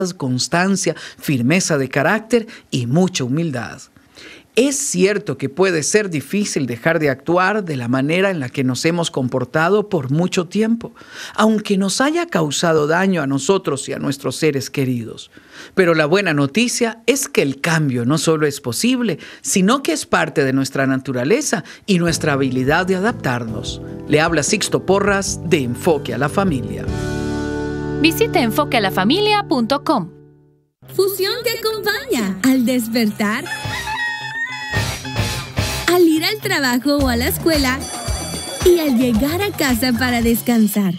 constancia, firmeza de carácter y mucha humildad. Es cierto que puede ser difícil dejar de actuar de la manera en la que nos hemos comportado por mucho tiempo, aunque nos haya causado daño a nosotros y a nuestros seres queridos. Pero la buena noticia es que el cambio no solo es posible, sino que es parte de nuestra naturaleza y nuestra habilidad de adaptarnos. Le habla Sixto Porras de Enfoque a la Familia. Visita enfoquealafamilia.com. Fusión te acompaña al despertar, al ir al trabajo o a la escuela y al llegar a casa para descansar.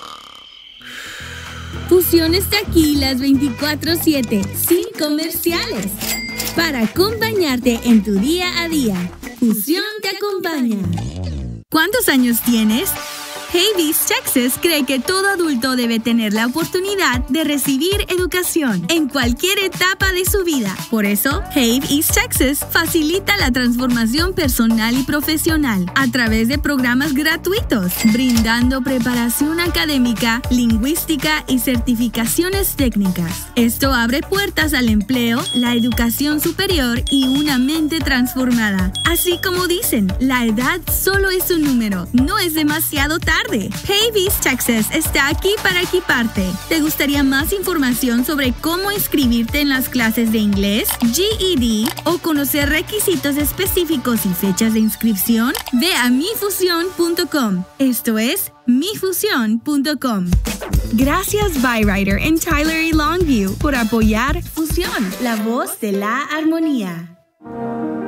Fusión está aquí las 24/7, sin comerciales, para acompañarte en tu día a día. Fusión te acompaña. ¿Cuántos años tienes? Haves East Texas cree que todo adulto debe tener la oportunidad de recibir educación en cualquier etapa de su vida. Por eso, Haves East Texas facilita la transformación personal y profesional a través de programas gratuitos, brindando preparación académica, lingüística y certificaciones técnicas. Esto abre puertas al empleo, la educación superior y una mente transformada. Así como dicen, la edad solo es un número, no es demasiado tarde. Haves East Texas está aquí para equiparte. ¿Te gustaría más información sobre cómo inscribirte en las clases de inglés, GED o conocer requisitos específicos y fechas de inscripción? Ve a mifusión.com. Esto es mifusión.com. Gracias Byrider en Tyler y Longview por apoyar Fusión, la voz de la armonía.